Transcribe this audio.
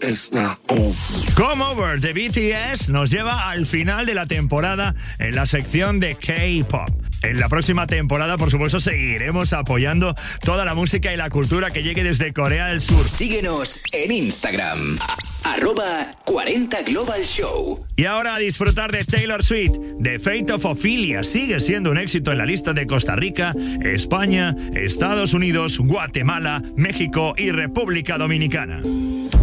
It's not over. Come Over de BTS nos lleva al final de la temporada en la sección de K-Pop. En la próxima temporada, por supuesto, seguiremos apoyando toda la música y la cultura que llegue desde Corea del Sur. Síguenos en Instagram, @40 Global Show. Y ahora a disfrutar de Taylor Swift, The Fate of Ophelia. Sigue siendo un éxito en la lista de Costa Rica, España, Estados Unidos, Guatemala, México y República Dominicana.